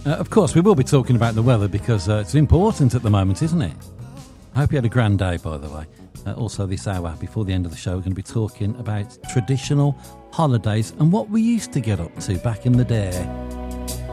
Of course, we will be talking about the weather because it's important at the moment, isn't it? I hope you had a grand day, by the way. Also, this hour, before the end of the show, we're going to be talking about traditional holidays and what we used to get up to back in the day.